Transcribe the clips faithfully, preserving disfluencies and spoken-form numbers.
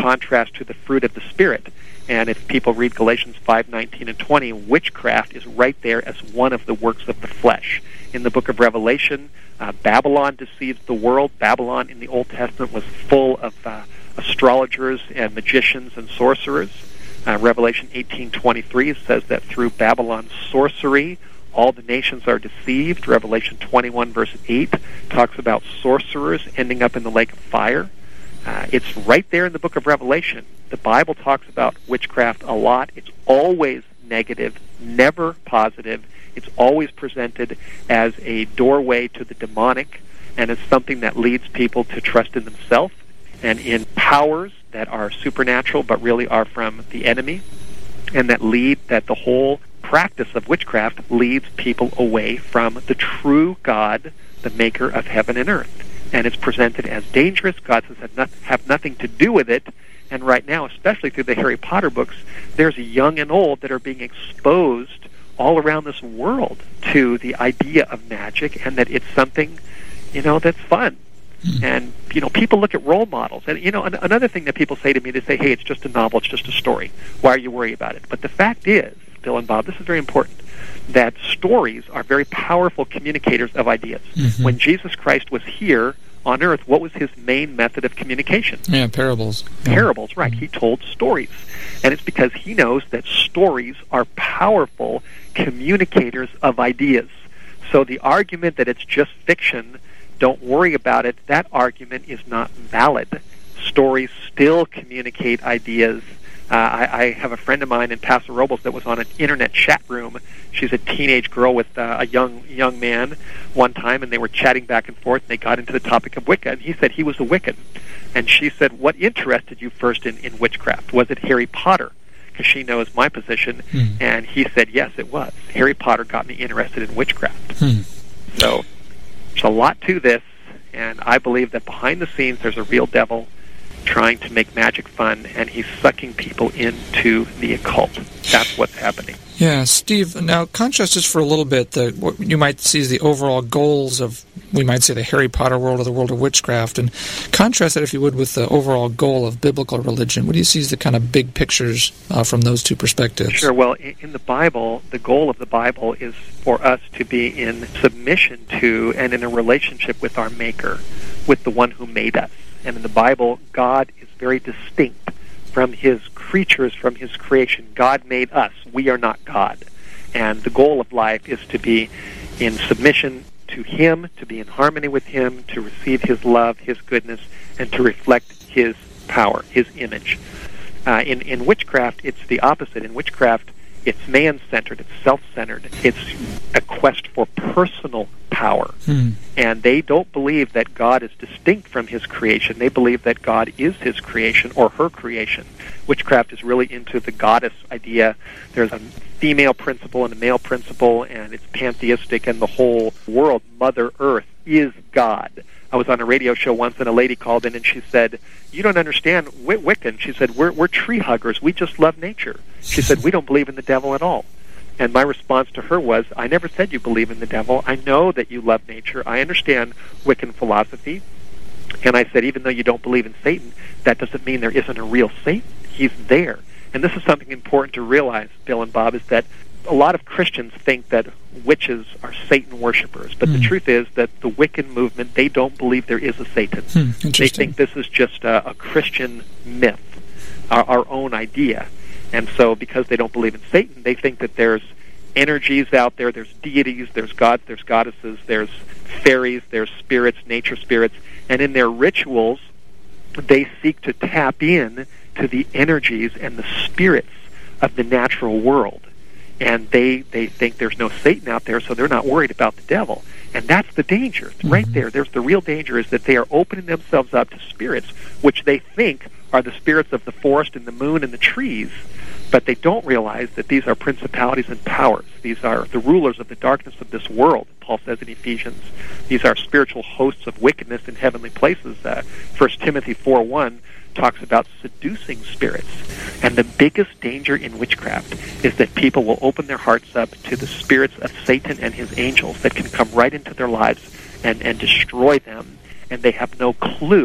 contrast to the fruit of the Spirit. And if people read Galatians five nineteen and twenty, witchcraft is right there as one of the works of the flesh. In the book of Revelation, uh, Babylon deceives the world. Babylon in the Old Testament was full of uh, astrologers and magicians and sorcerers. Uh, Revelation eighteen twenty-three says that through Babylon's sorcery, all the nations are deceived. Revelation twenty-one verse eight talks about sorcerers ending up in the lake of fire. Uh, it's right there in the book of Revelation. The Bible talks about witchcraft a lot. It's always negative, never positive. It's always presented as a doorway to the demonic and as something that leads people to trust in themselves and in powers that are supernatural but really are from the enemy, and that lead that the whole practice of witchcraft leads people away from the true God, the maker of heaven and earth. And it's presented as dangerous. God says have, not, have nothing to do with it. And right now, especially through the Harry Potter books, there's young and old that are being exposed all around this world to the idea of magic, and that it's something, you know, that's fun. Mm. And, you know, people look at role models. And, you know, an- another thing that people say to me, they say, hey, it's just a novel, it's just a story. Why are you worried about it? But the fact is, Bill and Bob, this is very important, that stories are very powerful communicators of ideas. Mm-hmm. When Jesus Christ was here on earth, what was his main method of communication? Yeah, parables. Parables, yeah. right. Mm-hmm. He told stories. And it's because he knows that stories are powerful communicators of ideas. So the argument that it's just fiction, don't worry about it, that argument is not valid. Stories still communicate ideas. Uh, I, I have a friend of mine in Paso Robles that was on an internet chat room. She's a teenage girl with uh, a young young man one time, and they were chatting back and forth, and they got into the topic of Wicca, and he said he was a Wiccan. And she said, what interested you first in, in witchcraft? Was it Harry Potter? Because she knows my position. Mm. And he said, yes, it was. Harry Potter got me interested in witchcraft. Mm. So there's a lot to this, and I believe that behind the scenes there's a real devil trying to make magic fun, and he's sucking people into the occult. That's what's happening. Yeah, Steve, now contrast this for a little bit. The, what you might see as the overall goals of, we might say, the Harry Potter world or the world of witchcraft, and contrast that, if you would, with the overall goal of biblical religion. What do you see as the kind of big pictures uh, from those two perspectives? Sure. Well, in, in the Bible, the goal of the Bible is for us to be in submission to and in a relationship with our Maker, with the one who made us. And in the Bible, God is very distinct from his creatures, from his creation. God made us. We are not God. And the goal of life is to be in submission to him, to be in harmony with him, to receive his love, his goodness, and to reflect his power, his image. Uh, in, in witchcraft, it's the opposite. In witchcraft, it's man-centered, it's self-centered, it's a quest for personal power. Hmm. And they don't believe that God is distinct from his creation. They believe that God is his creation or her creation. Witchcraft is really into the goddess idea. There's a female principle and a male principle, and it's pantheistic, and the whole world, Mother Earth, is God. I was on a radio show once, and a lady called in, and she said, you don't understand Wic- Wiccan. She said, we're, we're tree huggers. We just love nature. She said, we don't believe in the devil at all. And my response to her was, I never said you believe in the devil. I know that you love nature. I understand Wiccan philosophy. And I said, even though you don't believe in Satan, that doesn't mean there isn't a real Satan. He's there. And this is something important to realize, Bill and Bob, is that a lot of Christians think that witches are Satan worshipers, but mm. the truth is that the Wiccan movement, they don't believe there is a Satan. Hmm, they think this is just a, a Christian myth, our, our own idea. And so because they don't believe in Satan, they think that there's energies out there, there's deities, there's gods, there's goddesses, there's fairies, there's spirits, nature spirits, and in their rituals, they seek to tap in to the energies and the spirits of the natural world. And they, they think there's no Satan out there, so they're not worried about the devil. And that's the danger. Mm-hmm. Right there. There's the real danger, is that they are opening themselves up to spirits, which they think are the spirits of the forest and the moon and the trees. But they don't realize that these are principalities and powers. These are the rulers of the darkness of this world, Paul says in Ephesians. These are spiritual hosts of wickedness in heavenly places. Uh, First Timothy four one talks about seducing spirits. And the biggest danger in witchcraft is that people will open their hearts up to the spirits of Satan and his angels that can come right into their lives and, and destroy them, and they have no clue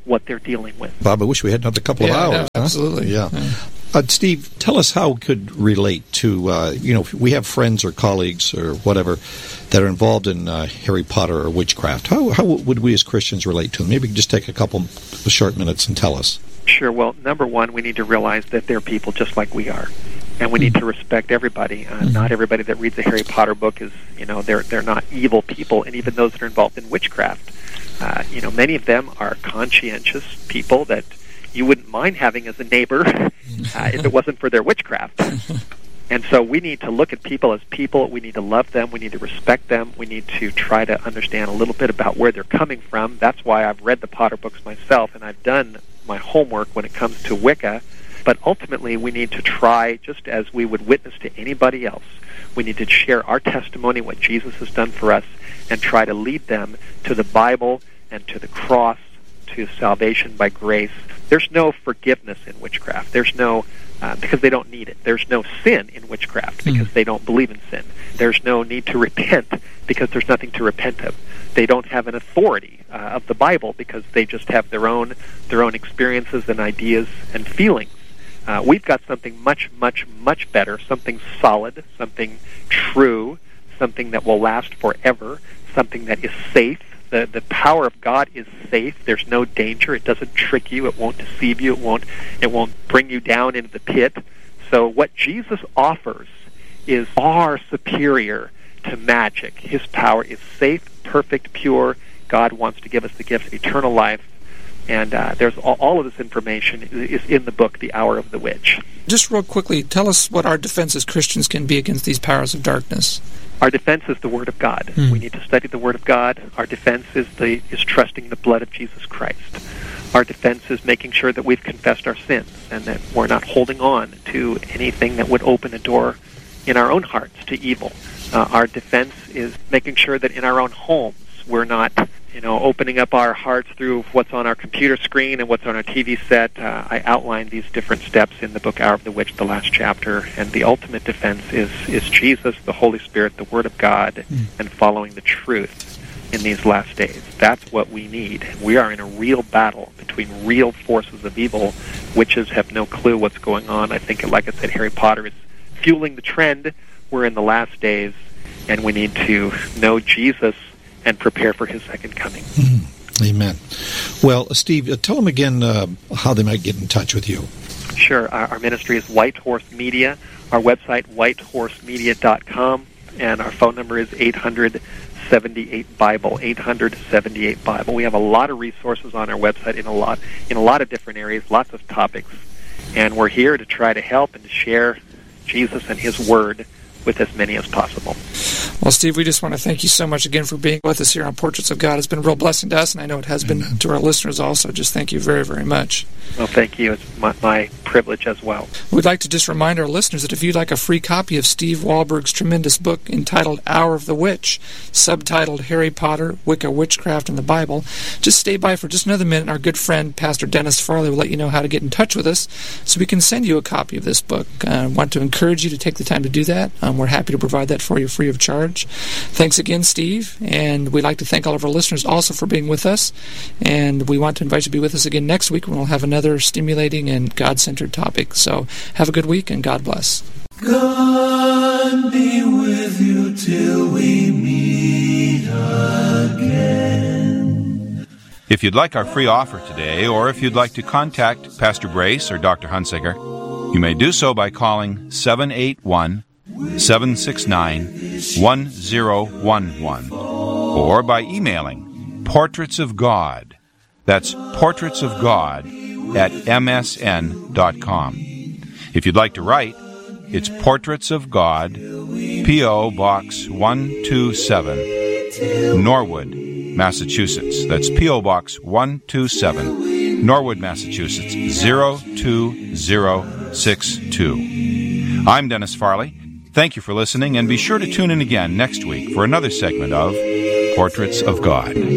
what they're dealing with. Bob, I wish we had another couple yeah, of hours. No, huh? Absolutely. Yeah. yeah. Uh, Steve, tell us how we could relate to, uh, you know, if we have friends or colleagues or whatever that are involved in uh, Harry Potter or witchcraft. How how would we as Christians relate to them? Maybe we can just take a couple of short minutes and tell us. Sure. Well, number one, we need to realize that they're people just like we are. And we need to respect everybody. Uh, mm-hmm. Not everybody that reads a Harry Potter book is, you know, they're they're not evil people. And even those that are involved in witchcraft, uh, you know, many of them are conscientious people that you wouldn't mind having as a neighbor uh, if it wasn't for their witchcraft. And so we need to look at people as people. We need to love them. We need to respect them. We need to try to understand a little bit about where they're coming from. That's why I've read the Potter books myself, and I've done my homework when it comes to Wicca. But ultimately, we need to try, just as we would witness to anybody else, we need to share our testimony, what Jesus has done for us, and try to lead them to the Bible and to the cross, to salvation by grace. There's no forgiveness in witchcraft. There's no, uh, because they don't need it. There's no sin in witchcraft because mm. they don't believe in sin. There's no need to repent because there's nothing to repent of. They don't have an authority uh, of the Bible because they just have their own their own experiences and ideas and feelings. Uh, we've got something much, much, much better, something solid, something true, something that will last forever, something that is safe. The the power of God is safe. There's no danger. It doesn't trick you. It won't deceive you. It won't it won't bring you down into the pit. So what Jesus offers is far superior to magic. His power is safe, perfect, pure. God wants to give us the gift of eternal life. And uh, there's all, all of this information is in the book, The Hour of the Witch. Just real quickly, tell us what our defense as Christians can be against these powers of darkness. Our defense is the Word of God. Mm. We need to study the Word of God. Our defense is the is trusting the blood of Jesus Christ. Our defense is making sure that we've confessed our sins and that we're not holding on to anything that would open a door in our own hearts to evil. Uh, our defense is making sure that in our own homes we're not, you know, opening up our hearts through what's on our computer screen and what's on our T V set. Uh, I outlined these different steps in the book Hour of the Witch, the last chapter, and the ultimate defense is, is Jesus, the Holy Spirit, the Word of God, mm. and following the truth in these last days. That's what we need. We are in a real battle between real forces of evil. Witches have no clue what's going on. I think, like I said, Harry Potter is fueling the trend. We're in the last days, and we need to know Jesus and prepare for his second coming. Mm, amen. Well, Steve, uh, tell them again uh, how they might get in touch with you. Sure. Our, our ministry is White Horse Media. Our website, white horse media dot com, and our phone number is eight hundred seventy-eight Bible, eight hundred seventy-eight Bible. We have a lot of resources on our website in a lot in a lot of different areas, lots of topics, and we're here to try to help and to share Jesus and his Word with as many as possible. Well, Steve, we just want to thank you so much again for being with us here on Portraits of God. It's been a real blessing to us, and I know it has been Amen. To our listeners also. Just thank you very, very much. Well, thank you. It's my, my privilege as well. We'd like to just remind our listeners that if you'd like a free copy of Steve Wahlberg's tremendous book entitled Hour of the Witch, subtitled Harry Potter, Wicca, Witchcraft, and the Bible, just stay by for just another minute, and our good friend, Pastor Dennis Farley, will let you know how to get in touch with us so we can send you a copy of this book. I uh, want to encourage you to take the time to do that. Um, we're happy to provide that for you free of charge. Thanks again, Steve, and we'd like to thank all of our listeners also for being with us, and we want to invite you to be with us again next week when we'll have another stimulating and God-centered topic. So have a good week, and God bless. God be with you till we meet again. If you'd like our free offer today, or if you'd like to contact Pastor Brace or Doctor Hunsaker, you may do so by calling seven eight one, seven six nine, one zero one one or by emailing Portraits of God. That's Portraits of God at m s n dot com. If you'd like to write, it's Portraits of God, P O. Box one two seven, Norwood, Massachusetts. That's P O. Box one two seven, Norwood, Massachusetts, zero two zero six two. I'm Dennis Farley. Thank you for listening, and be sure to tune in again next week for another segment of Portraits of God.